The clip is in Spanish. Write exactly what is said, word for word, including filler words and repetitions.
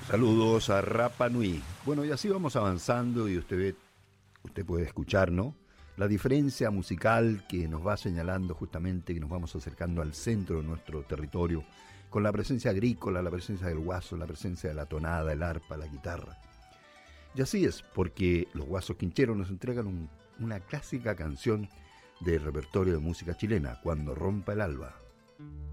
Saludos a Rapa Nui. Bueno, y así vamos avanzando y usted ve, usted puede escuchar, ¿no? La diferencia musical que nos va señalando justamente que nos vamos acercando al centro de nuestro territorio, con la presencia agrícola, la presencia del guaso, la presencia de la tonada, el arpa, la guitarra. Y así es, porque los Guasos Quincheros nos entregan un, una clásica canción del repertorio de música chilena, Cuando rompa el alba.